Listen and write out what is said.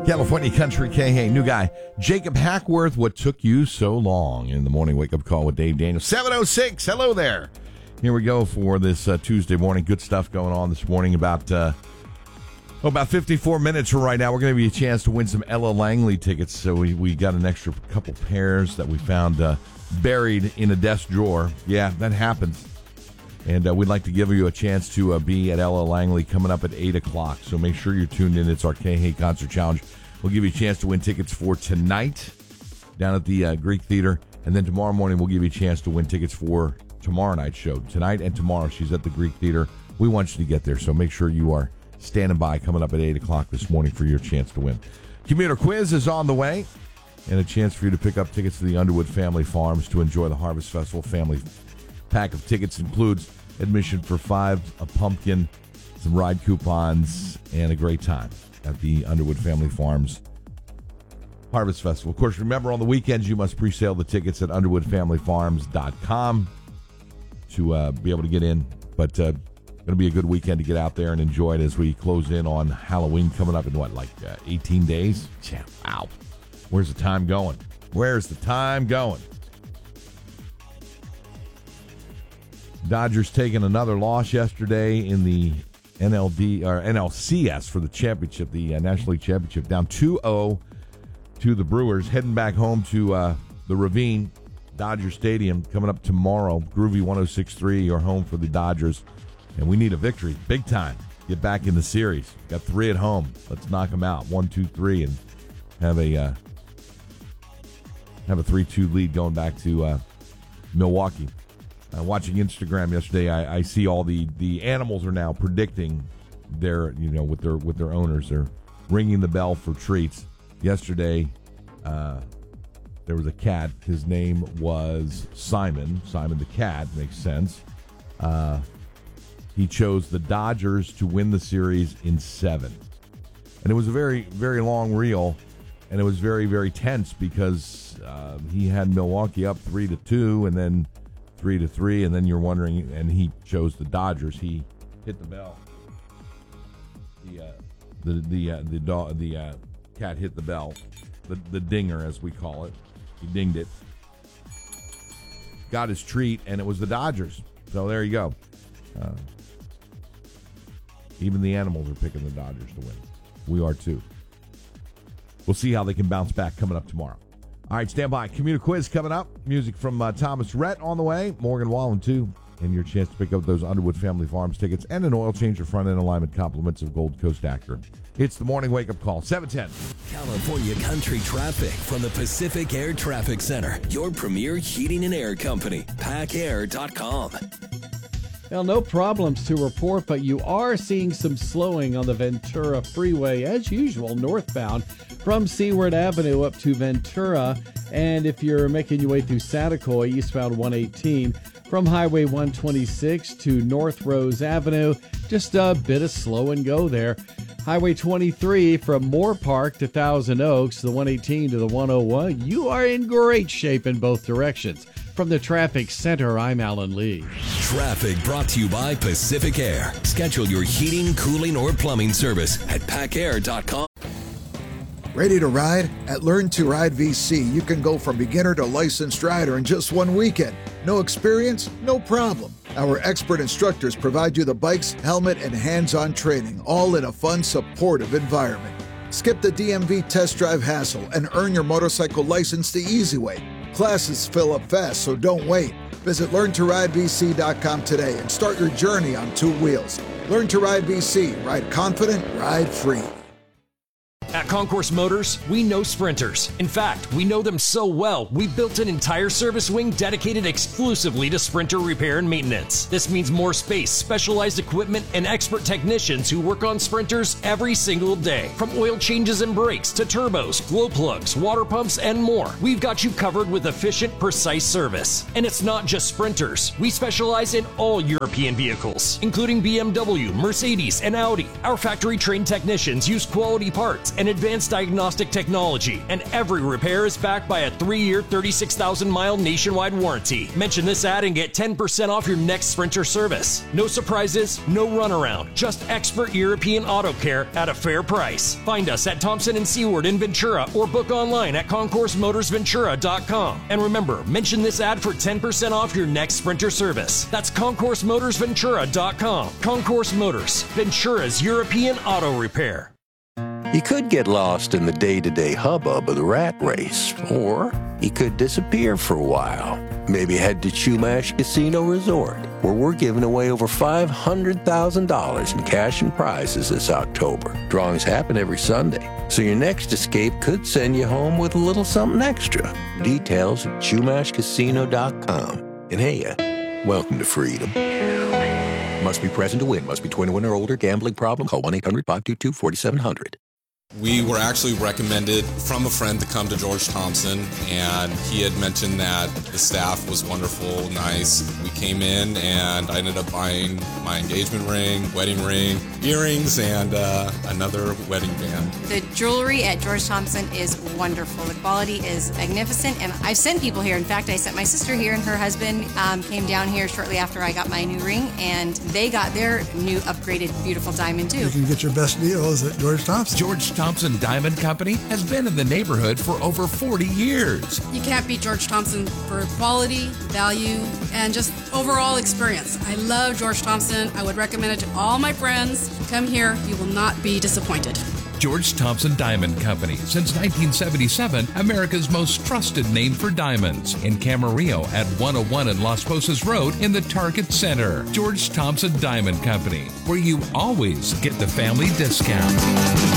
California Country K. Hey, new guy. Jacob Hackworth, what took you so long? In the morning wake-up call with Dave Daniels. 7:06, hello there. Here we go for this Tuesday morning. Good stuff going on this morning. About 54 minutes from right now, we're going to give you a chance to win some Ella Langley tickets. So we got an extra couple pairs that we found buried in a desk drawer. Yeah, that happens. And we'd like to give you a chance to be at Ella Langley coming up at 8 o'clock. So make sure you're tuned in. It's our K-Hey Concert Challenge. We'll give you a chance to win tickets for tonight down at the Greek Theater. And then tomorrow morning, we'll give you a chance to win tickets for tomorrow night's show. Tonight and tomorrow, she's at the Greek Theater. We want you to get there. So make sure you are standing by coming up at 8 o'clock this morning for your chance to win. Commuter Quiz is on the way. And a chance for you to pick up tickets to the Underwood Family Farms to enjoy the Harvest Festival family pack of tickets. Includes admission for 5, a pumpkin, some ride coupons, and a great time at the Underwood Family Farms Harvest Festival. Of course, remember, on the weekends, you must pre-sale the tickets at underwoodfamilyfarms.com to be able to get in. But going to be a good weekend to get out there and enjoy it as we close in on Halloween coming up in, 18 days? Yeah, wow. Where's the time going? Where's the time going? Dodgers taking another loss yesterday in the NLCS for the championship, the National League Championship, down 2-0 to the Brewers, heading back home to the Ravine Dodger Stadium coming up tomorrow. Groovy 106.3, your home for the Dodgers, and we need a victory, big time. Get back in the series. Got 3 at home. Let's knock them out, 1-2-3, and have a 3-2 lead going back to Milwaukee. Watching Instagram yesterday, I see all the animals are now predicting their, with their owners. They're ringing the bell for treats. Yesterday, there was a cat. His name was Simon. Simon the cat, makes sense. He chose the Dodgers to win the series in 7. And it was a very, very long reel, and it was very, very tense because he had Milwaukee up 3-2, and then 3-3, and then you're wondering, and he chose the Dodgers. He hit the bell. The cat hit the bell, the dinger as we call it. He dinged it. Got his treat, and it was the Dodgers. So there you go. Even the animals are picking the Dodgers to win. We are too. We'll see how they can bounce back coming up tomorrow. All right, stand by. Commuter Quiz coming up. Music from Thomas Rhett on the way. Morgan Wallen, too. And your chance to pick up those Underwood Family Farms tickets and an oil change or front-end alignment compliments of Gold Coast Acura. It's the morning wake-up call, 7:10. California Country Traffic from the Pacific Air Traffic Center. Your premier heating and air company. PackAir.com. Well, no problems to report, but you are seeing some slowing on the Ventura Freeway, as usual, northbound from Seaward Avenue up to Ventura. And if you're making your way through Saticoy, eastbound 118, from Highway 126 to North Rose Avenue, just a bit of slow and go there. Highway 23 from Moore Park to Thousand Oaks, the 118 to the 101, you are in great shape in both directions. From the Traffic Center, I'm Alan Lee. Traffic brought to you by Pacific Air. Schedule your heating, cooling, or plumbing service at PackAir.com. Ready to ride? At Learn to Ride VC, you can go from beginner to licensed rider in just one weekend. No experience? No problem. Our expert instructors provide you the bikes, helmet, and hands-on training, all in a fun, supportive environment. Skip the DMV test drive hassle and earn your motorcycle license the easy way. Classes fill up fast, so don't wait. Visit LearnToRideVC.com today and start your journey on 2 wheels. Learn to Ride VC. Ride confident, ride free. At Concourse Motors, we know sprinters. In fact, we know them so well, we built an entire service wing dedicated exclusively to sprinter repair and maintenance. This means more space, specialized equipment, and expert technicians who work on sprinters every single day. From oil changes and brakes to turbos, glow plugs, water pumps, and more, we've got you covered with efficient, precise service. And it's not just sprinters. We specialize in all European vehicles, including BMW, Mercedes, and Audi. Our factory-trained technicians use quality parts and advanced diagnostic technology, and every repair is backed by a 3-year, 36,000-mile nationwide warranty. Mention this ad and get 10% off your next Sprinter service. No surprises, no runaround, just expert European auto care at a fair price. Find us at Thompson and Seward in Ventura or book online at ConcourseMotorsVentura.com. And remember, mention this ad for 10% off your next Sprinter service. That's ConcourseMotorsVentura.com. Concourse Motors, Ventura's European auto repair. You could get lost in the day-to-day hubbub of the rat race, or you could disappear for a while. Maybe head to Chumash Casino Resort, where we're giving away over $500,000 in cash and prizes this October. Drawings happen every Sunday, so your next escape could send you home with a little something extra. Details at ChumashCasino.com. And hey, welcome to freedom. Must be present to win. Must be 21 or older. Gambling problem? Call 1-800-522-4700. We were actually recommended from a friend to come to George Thompson, and he had mentioned that the staff was wonderful, nice. We came in, and I ended up buying my engagement ring, wedding ring, earrings, and another wedding band. The jewelry at George Thompson is wonderful. The quality is magnificent, and I've sent people here. In fact, I sent my sister here, and her husband came down here shortly after I got my new ring, and they got their new upgraded beautiful diamond too. You can get your best deals at George Thompson. George Thompson Diamond Company has been in the neighborhood for over 40 years. You can't beat George Thompson for quality, value, and just overall experience. I love George Thompson. I would recommend it to all my friends. Come here. You will not be disappointed. George Thompson Diamond Company, since 1977, America's most trusted name for diamonds. In Camarillo at 101 and Las Posas Road in the Target Center. George Thompson Diamond Company, where you always get the family discount.